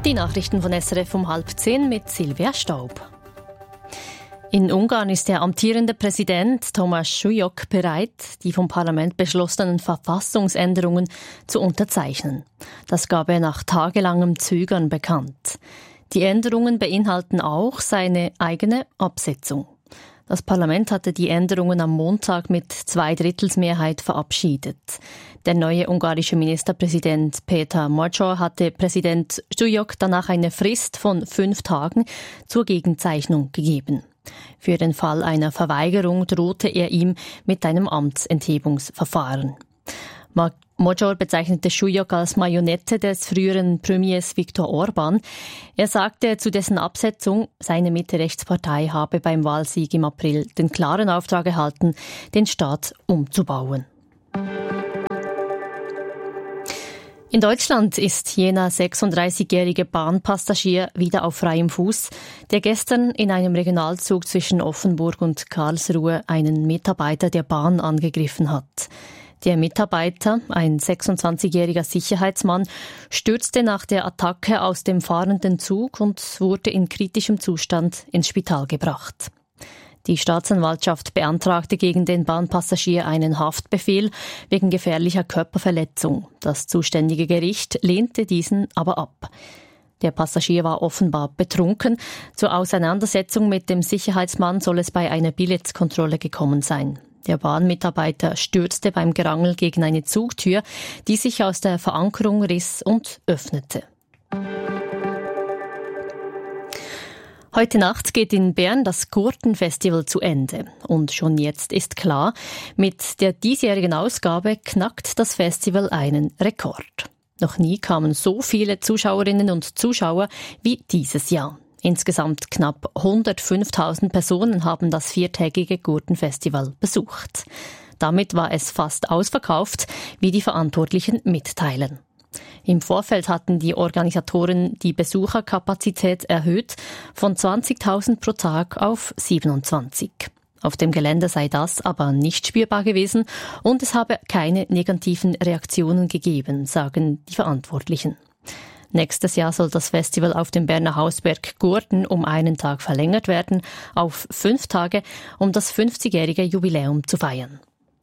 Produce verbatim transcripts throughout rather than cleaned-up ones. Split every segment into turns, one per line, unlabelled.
Die Nachrichten von S R F um halb zehn mit Silvia Staub. In Ungarn ist der amtierende Präsident Thomas Suyok bereit, die vom Parlament beschlossenen Verfassungsänderungen zu unterzeichnen. Das gab er nach tagelangem Zögern bekannt. Die Änderungen beinhalten auch seine eigene Absetzung. Das Parlament hatte die Änderungen am Montag mit Zweidrittelsmehrheit verabschiedet. Der neue ungarische Ministerpräsident Péter Major hatte Präsident Suyok danach eine Frist von fünf Tagen zur Gegenzeichnung gegeben. Für den Fall einer Verweigerung drohte er ihm mit einem Amtsenthebungsverfahren. Major bezeichnete Suyok als Marionette des früheren Premiers Viktor Orbán. Er sagte zu dessen Absetzung, seine Mitte-Rechtspartei habe beim Wahlsieg im April den klaren Auftrag erhalten, den Staat umzubauen. In Deutschland ist jener sechsunddreißigjährige Bahnpassagier wieder auf freiem Fuß, der gestern in einem Regionalzug zwischen Offenburg und Karlsruhe einen Mitarbeiter der Bahn angegriffen hat. Der Mitarbeiter, ein sechsundzwanzigjähriger Sicherheitsmann, stürzte nach der Attacke aus dem fahrenden Zug und wurde in kritischem Zustand ins Spital gebracht. Die Staatsanwaltschaft beantragte gegen den Bahnpassagier einen Haftbefehl wegen gefährlicher Körperverletzung. Das zuständige Gericht lehnte diesen aber ab. Der Passagier war offenbar betrunken. Zur Auseinandersetzung mit dem Sicherheitsmann soll es bei einer Billettkontrolle gekommen sein. Der Bahnmitarbeiter stürzte beim Gerangel gegen eine Zugtür, die sich aus der Verankerung riss und öffnete. Heute Nacht geht in Bern das Gurtenfestival zu Ende. Und schon jetzt ist klar, mit der diesjährigen Ausgabe knackt das Festival einen Rekord. Noch nie kamen so viele Zuschauerinnen und Zuschauer wie dieses Jahr. Insgesamt knapp hundertfünftausend Personen haben das viertägige Gurtenfestival besucht. Damit war es fast ausverkauft, wie die Verantwortlichen mitteilen. Im Vorfeld hatten die Organisatoren die Besucherkapazität erhöht von zwanzigtausend pro Tag auf siebenundzwanzig. Auf dem Gelände sei das aber nicht spürbar gewesen und es habe keine negativen Reaktionen gegeben, sagen die Verantwortlichen. Nächstes Jahr soll das Festival auf dem Berner Hausberg Gurten um einen Tag verlängert werden, auf fünf Tage, um das fünfzigjährige Jubiläum zu feiern.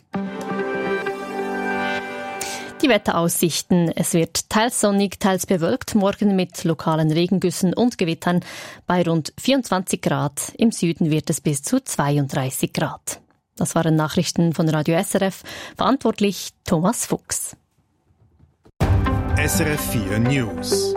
Die Wetteraussichten. Es wird teils sonnig, teils bewölkt, morgen mit lokalen Regengüssen und Gewittern bei rund vierundzwanzig Grad. Im Süden wird es bis zu zweiunddreißig Grad. Das waren Nachrichten von Radio S R F. Verantwortlich Thomas Fuchs.
S R F vier News.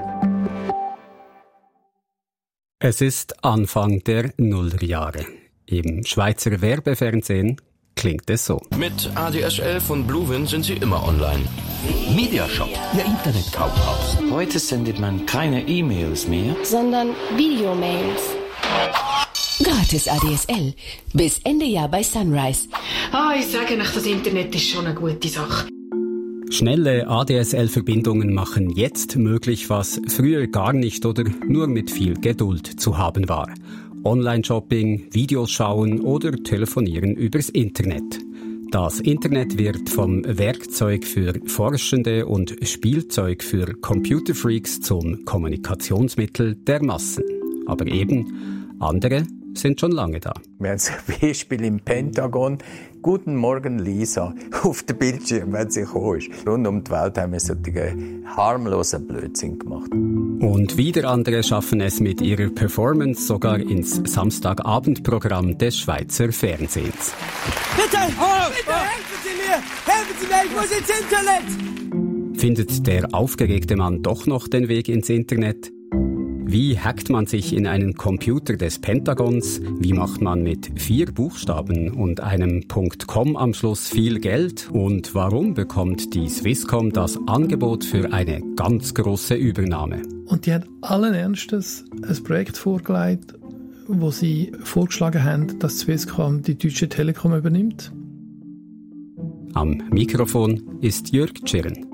Es ist Anfang der Nullerjahre. Im Schweizer Werbefernsehen klingt es so.
Mit A D S L von Bluewin sind Sie immer online.
Mediashop, Ihr Internetkaufhaus.
Heute sendet man keine E-Mails mehr,
sondern Videomails.
Gratis A D S L. Bis Ende Jahr bei Sunrise.
Ah, ich sage euch, das Internet ist schon eine gute Sache.
Schnelle A D S L-Verbindungen machen jetzt möglich, was früher gar nicht oder nur mit viel Geduld zu haben war. Online-Shopping, Videos schauen oder telefonieren übers Internet. Das Internet wird vom Werkzeug für Forschende und Spielzeug für Computerfreaks zum Kommunikationsmittel der Massen. Aber eben, andere sind schon lange da.
Wir haben zum Beispiel im Pentagon «Guten Morgen, Lisa» auf dem Bildschirm, wenn sie gekommen ist. Rund um die Welt haben wir solchen harmlosen Blödsinn gemacht.
Und wieder andere schaffen es mit ihrer Performance sogar ins Samstagabendprogramm des Schweizer Fernsehens.
Bitte! Oh, bitte helfen Sie mir! Helfen Sie mir, ich muss ins Internet!
Findet der aufgeregte Mann doch noch den Weg ins Internet? Wie hackt man sich in einen Computer des Pentagons? Wie macht man mit vier Buchstaben und einem .com am Schluss viel Geld? Und warum bekommt die Swisscom das Angebot für eine ganz große Übernahme?
Und die hat allen Ernstes ein Projekt vorgelegt, wo sie vorgeschlagen haben, dass Swisscom die Deutsche Telekom übernimmt.
Am Mikrofon ist Jörg Tschirren.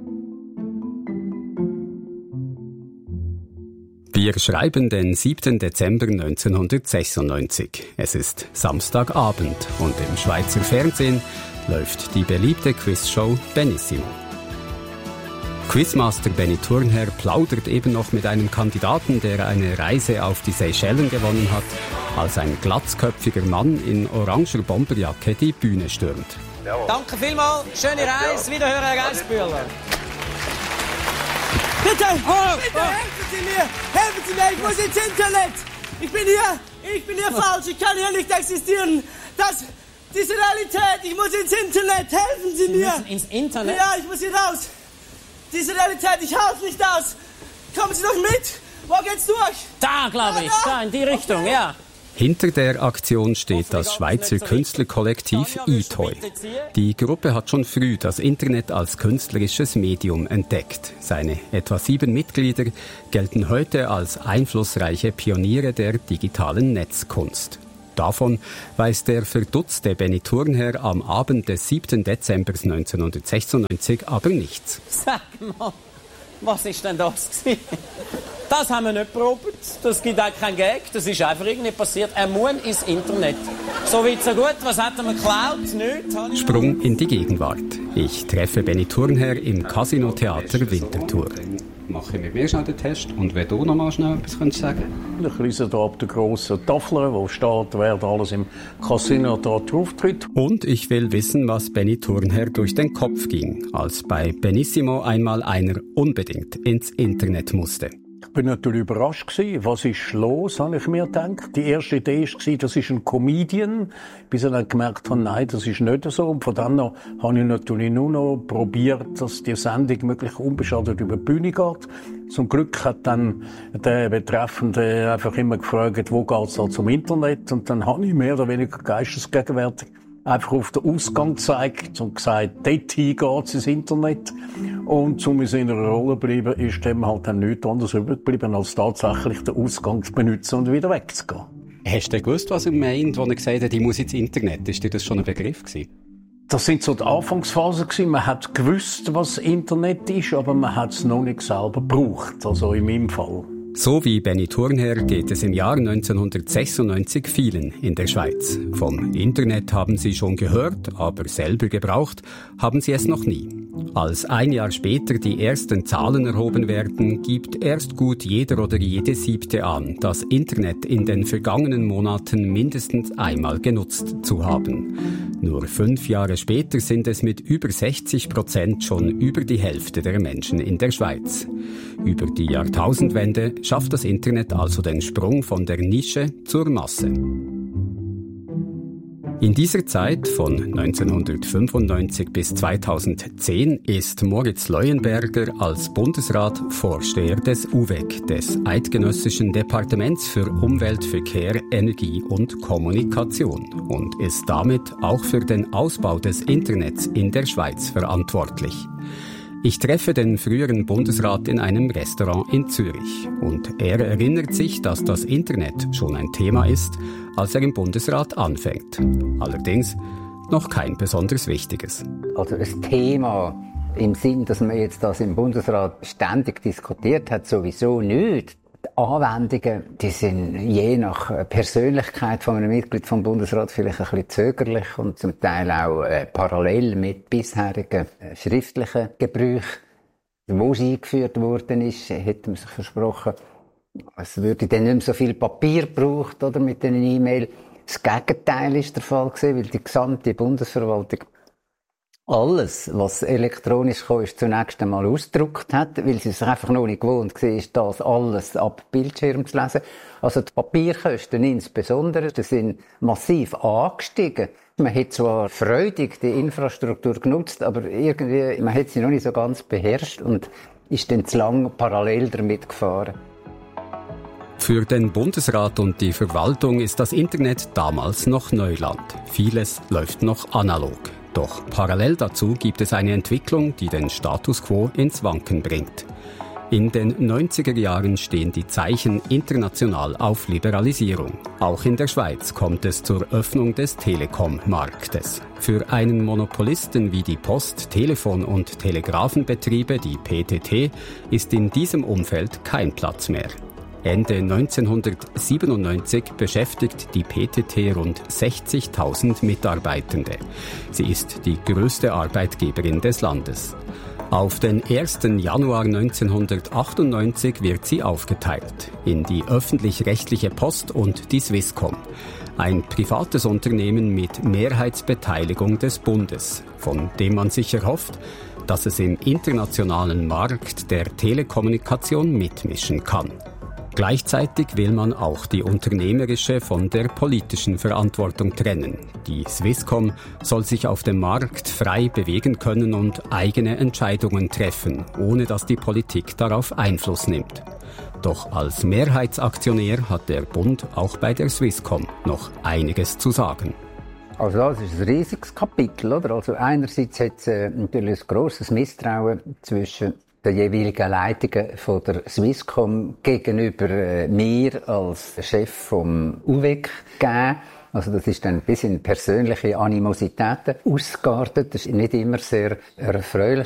Wir schreiben den siebten Dezember neunzehnhundertsechsundneunzig. Es ist Samstagabend und im Schweizer Fernsehen läuft die beliebte Quizshow Benissimo. Quizmaster Benny Thurnherr plaudert eben noch mit einem Kandidaten, der eine Reise auf die Seychellen gewonnen hat, als ein glatzköpfiger Mann in oranger Bomberjacke die Bühne stürmt.
Danke vielmals, schöne Reise, wiederhören, Herr Geissbühler. Bitte, oh, bitte helfen Sie mir, helfen Sie mir, ich muss ins Internet. Ich bin hier, ich bin hier falsch, ich kann hier nicht existieren. Das, diese Realität, ich muss ins Internet, helfen Sie mir. Sie müssen ins Internet? Ja, ich muss hier raus. Diese Realität, ich halte nicht aus. Kommen Sie doch mit. Wo geht's durch? Da, glaube ich. Da, in die Richtung, okay. Ja.
Hinter der Aktion steht das Schweizer Künstlerkollektiv eToy. Die Gruppe hat schon früh das Internet als künstlerisches Medium entdeckt. Seine etwa sieben Mitglieder gelten heute als einflussreiche Pioniere der digitalen Netzkunst. Davon weiß der verdutzte Benny Thurnherr am Abend des siebten Dezember neunzehnhundertsechsundneunzig aber nichts.
Sag mal, was ist denn das gewesen? Das haben wir nicht probiert. Das gibt auch keinen Gag. Das ist einfach irgendwie passiert. Er muss ins Internet. So weit, so gut. Was hat er mir geklaut? Nichts.
Sprung in die Gegenwart. Ich treffe Benny Thurnherr im Casino-Theater Winterthur. Mache mit mir schnell den Test und wenn du noch mal schnell etwas könntest sagen.
Ich lese hier ab der grossen Tafel, wo steht, wer alles im Casino da auftritt.
Und ich will wissen, was Benny Thurnherr durch den Kopf ging, als bei Benissimo einmal einer unbedingt ins Internet musste.
Ich bin natürlich überrascht gewesen. Was ist los, habe ich mir gedacht. Die erste Idee war, das ist ein Comedian. Bis ich dann gemerkt habe, nein, das ist nicht so. Und von dann an habe ich natürlich nur noch probiert, dass die Sendung möglichst unbeschadet über die Bühne geht. Zum Glück hat dann der Betreffende einfach immer gefragt, wo geht's da zum Internet? Und dann habe ich mehr oder weniger geistesgegenwärtig einfach auf den Ausgang gezeigt und gesagt, dort hin geht's ins Internet. Und um in seiner Rolle zu bleiben, ist dem halt dann nichts anderes übrig geblieben, als tatsächlich den Ausgang zu benutzen und wieder wegzugehen.
Hast du gewusst, was er meint, als er gesagt hat, ich muss ins Internet? Ist dir das schon ein Begriff gewesen?
Das sind so die Anfangsphasen gewesen. Man hat gewusst, was Internet ist, aber man hat es noch nicht selber gebraucht. Also in meinem Fall.
So wie Benny Thurnherr geht es im Jahr neunzehnhundertsechsundneunzig vielen in der Schweiz. Vom Internet haben sie schon gehört, aber selber gebraucht haben sie es noch nie. Als ein Jahr später die ersten Zahlen erhoben werden, gibt erst gut jeder oder jede Siebte an, das Internet in den vergangenen Monaten mindestens einmal genutzt zu haben. Nur fünf Jahre später sind es mit über sechzig Prozent schon über die Hälfte der Menschen in der Schweiz. Über die Jahrtausendwende schafft das Internet also den Sprung von der Nische zur Masse. In dieser Zeit von neunzehnhundertfünfundneunzig bis zweitausendzehn ist Moritz Leuenberger als Bundesrat Vorsteher des U W E C, des Eidgenössischen Departements für Umwelt, Verkehr, Energie und Kommunikation, und ist damit auch für den Ausbau des Internets in der Schweiz verantwortlich. Ich treffe den früheren Bundesrat in einem Restaurant in Zürich und er erinnert sich, dass das Internet schon ein Thema ist, als er im Bundesrat anfängt. Allerdings noch kein besonders wichtiges.
Also ein Thema im Sinn, dass man jetzt das im Bundesrat ständig diskutiert hat, sowieso nicht. Die Anwendungen, die sind je nach Persönlichkeit von einem Mitglied vom Bundesrat vielleicht ein bisschen zögerlich und zum Teil auch äh, parallel mit bisherigen äh, schriftlichen Gebrauchen. Wo es eingeführt worden ist, hätte man sich versprochen, es würde dann nicht mehr so viel Papier gebraucht, oder, mit den E-Mail. Das Gegenteil ist der Fall gewesen, weil die gesamte Bundesverwaltung alles, was elektronisch kam, ist zunächst einmal ausgedruckt hat, weil sie sich einfach noch nicht gewohnt war, das alles ab Bildschirm zu lesen. Also die Papierkosten insbesondere, die sind massiv angestiegen. Man hat zwar freudig die Infrastruktur genutzt, aber irgendwie, man hat sie noch nicht so ganz beherrscht und ist dann zu lang parallel damit gefahren.
Für den Bundesrat und die Verwaltung ist das Internet damals noch Neuland. Vieles läuft noch analog. Doch parallel dazu gibt es eine Entwicklung, die den Status quo ins Wanken bringt. In den neunziger Jahren stehen die Zeichen international auf Liberalisierung. Auch in der Schweiz kommt es zur Öffnung des Telekom-Marktes. Für einen Monopolisten wie die Post-, Telefon- und Telegrafenbetriebe, die P T T, ist in diesem Umfeld kein Platz mehr. Ende neunzehnhundertsiebenundneunzig beschäftigt die P T T rund sechzigtausend Mitarbeitende. Sie ist die größte Arbeitgeberin des Landes. Auf den ersten Januar neunzehnhundertachtundneunzig wird sie aufgeteilt in die öffentlich-rechtliche Post und die Swisscom. Ein privates Unternehmen mit Mehrheitsbeteiligung des Bundes, von dem man sich erhofft, dass es im internationalen Markt der Telekommunikation mitmischen kann. Gleichzeitig will man auch die unternehmerische von der politischen Verantwortung trennen. Die Swisscom soll sich auf dem Markt frei bewegen können und eigene Entscheidungen treffen, ohne dass die Politik darauf Einfluss nimmt. Doch als Mehrheitsaktionär hat der Bund auch bei der Swisscom noch einiges zu sagen.
Also das ist ein riesiges Kapitel, oder? Also einerseits hat es äh, natürlich ein grosses Misstrauen zwischen den jeweiligen Leitungen von der Swisscom gegenüber äh, mir als Chef vom U W E C gegeben. Also das ist dann bis in persönliche Animositäten ausgeartet. Das ist nicht immer sehr erfreulich